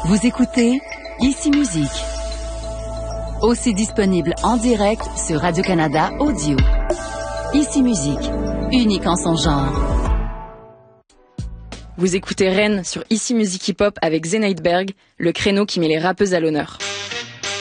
Vous écoutez Ici Musique. Aussi disponible en direct sur Radio-Canada Audio. Ici Musique, unique en son genre. Vous écoutez Rennes sur Ici Musique Hip Hop avec Zenaïdberg, le créneau qui met les rappeuses à l'honneur.